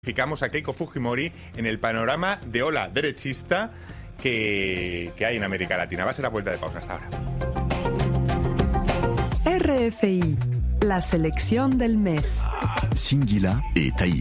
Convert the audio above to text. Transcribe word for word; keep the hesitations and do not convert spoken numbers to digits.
Ficamos a Keiko Fujimori en el panorama de ola derechista que, que hay en América Latina. Va a ser la vuelta de pausa. Hasta ahora. R F I, la selección del mes. Singuila et Taï.